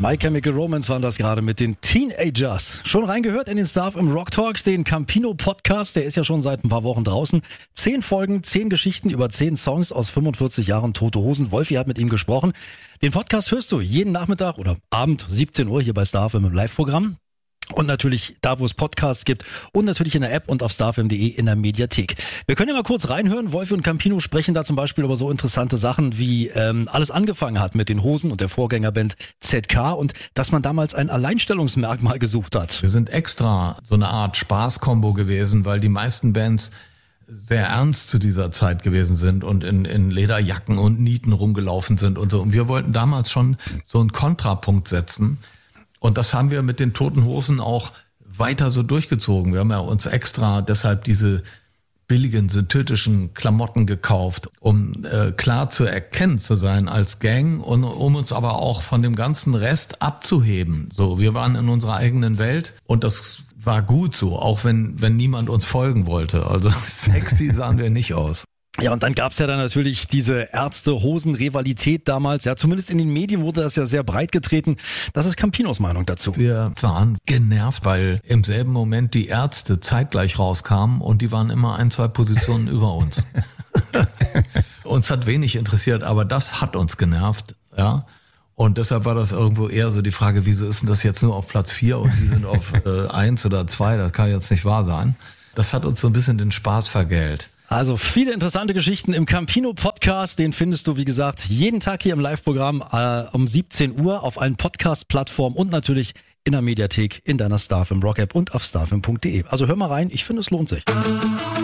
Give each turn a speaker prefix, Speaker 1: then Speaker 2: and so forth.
Speaker 1: My Chemical Romance waren das gerade mit den Teenagers. Schon reingehört in den Stuff im Rock Talks, den Campino Podcast. Der ist ja schon seit ein paar Wochen draußen. 10 Folgen, 10 Geschichten über 10 Songs aus 45 Jahren Tote Hosen. Wolfi hat mit ihm gesprochen. Den Podcast hörst du jeden Nachmittag oder Abend, 17 Uhr hier bei StarFM im Live-Programm. Und natürlich da, wo es Podcasts gibt und natürlich in der App und auf starfm.de in der Mediathek. Wir können ja mal kurz reinhören. Wolfi und Campino sprechen da zum Beispiel über so interessante Sachen, wie alles angefangen hat mit den Hosen und der Vorgängerband ZK und dass man damals ein Alleinstellungsmerkmal gesucht hat.
Speaker 2: Wir sind extra so eine Art Spaßkombo gewesen, weil die meisten Bands sehr ernst zu dieser Zeit gewesen sind und in Lederjacken und Nieten rumgelaufen sind und so. Und wir wollten damals schon so einen Kontrapunkt setzen. Und das haben wir mit den Toten Hosen auch weiter so durchgezogen. Wir haben ja uns extra deshalb diese billigen synthetischen Klamotten gekauft, um klar zu erkennen zu sein als Gang und um uns aber auch von dem ganzen Rest abzuheben. So, wir waren in unserer eigenen Welt und das war gut so, auch wenn niemand uns folgen wollte. Also sexy sahen wir nicht aus.
Speaker 1: Ja, und dann gab's ja dann natürlich diese Ärzte-Hosen-Rivalität damals. Ja, zumindest in den Medien wurde das ja sehr breit getreten. Das ist Campinos Meinung dazu.
Speaker 2: Wir waren genervt, weil im selben Moment die Ärzte zeitgleich rauskamen und die waren immer 1-2 Positionen über uns. Uns hat wenig interessiert, aber das hat uns genervt, ja. Und deshalb war das irgendwo eher so die Frage, wieso ist denn das jetzt nur auf Platz 4 und die sind auf 1 oder 2? Das kann jetzt nicht wahr sein. Das hat uns so ein bisschen den Spaß vergällt.
Speaker 1: Also viele interessante Geschichten im Campino Podcast, den findest du, wie gesagt, jeden Tag hier im Live-Programm um 17 Uhr auf allen Podcast-Plattformen und natürlich in der Mediathek, in deiner StarFM Rock App und auf starfm.de. Also hör mal rein, ich finde, es lohnt sich.